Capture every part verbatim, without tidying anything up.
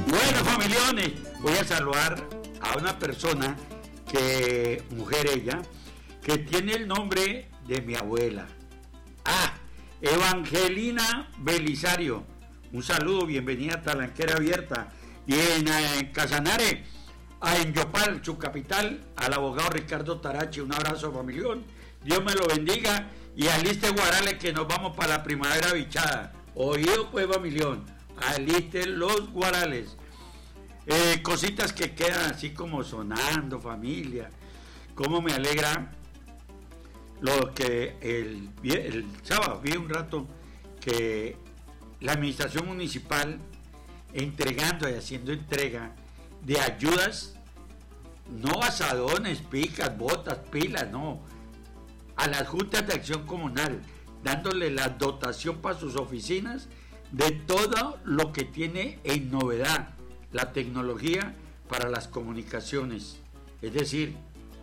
Bueno, familiones, voy a saludar a una persona que, mujer ella, que tiene el nombre de mi abuela. Ah, Evangelina Belisario. Un saludo, bienvenida a Talanquera Abierta. Y en, en Casanare, a Enyopal, su capital, al abogado Ricardo Tarache. Un abrazo, familión. Dios me lo bendiga. Y aliste Guarales, que nos vamos para la primavera bichada. Oído pues, familión. Aliste los Guarales. Eh, cositas que quedan así como sonando, familia. Cómo me alegra lo que el, el sábado vi un rato que la administración municipal entregando y haciendo entrega de ayudas, no asadones, picas, botas, pilas, no, a las juntas de acción comunal, dándole la dotación para sus oficinas de todo lo que tiene en novedad la tecnología para las comunicaciones, es decir,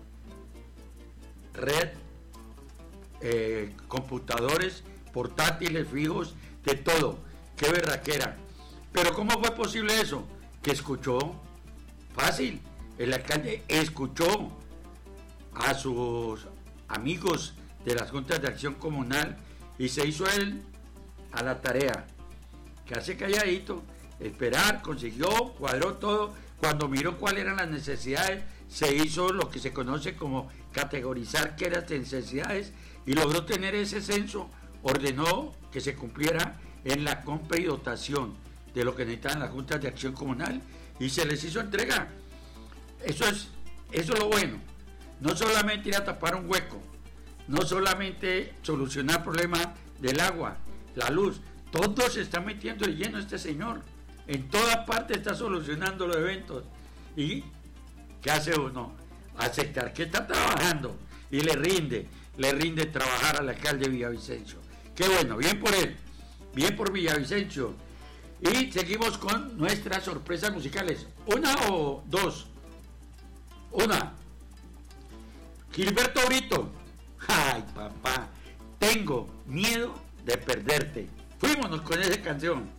red, eh, computadores, portátiles, fijos, de todo. Qué berraquera. Pero ¿cómo fue posible eso? Que escuchó, fácil, el alcalde escuchó a sus amigos de las juntas de acción comunal y se hizo él a la tarea, que hace calladito, esperar, consiguió, cuadró todo. Cuando miró cuáles eran las necesidades, se hizo lo que se conoce como categorizar qué eran las necesidades y logró tener ese censo, ordenó que se cumpliera en la compra y dotación de lo que necesitaban las juntas de acción comunal y se les hizo entrega. Eso es, eso es lo bueno. No solamente ir a tapar un hueco, no solamente solucionar problemas del agua, la luz, todo se está metiendo de lleno este señor. En toda parte está solucionando los eventos. ¿Y qué hace uno? Aceptar que está trabajando y le rinde, le rinde trabajar al alcalde Villavicencio. Qué bueno, bien por él, bien por Villavicencio. Y seguimos con nuestras sorpresas musicales. ¿Una o dos? Una. Gilberto Brito. Ay, papá, tengo miedo de perderte. Fuímonos con esa canción.